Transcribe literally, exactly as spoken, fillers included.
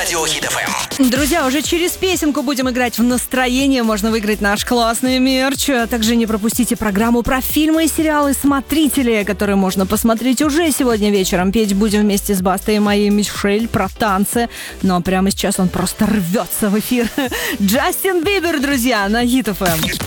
Радио Хит эф эм. Друзья, уже через песенку будем играть в настроение. Можно выиграть наш классный мерч. Также не пропустите программу про фильмы и сериалы «Смотрители», которые можно посмотреть уже сегодня вечером. Петь будем вместе с Бастой и моей Мишель про танцы. Но прямо сейчас он просто рвется в эфир. Джастин Бибер, друзья, на Хит эф эм.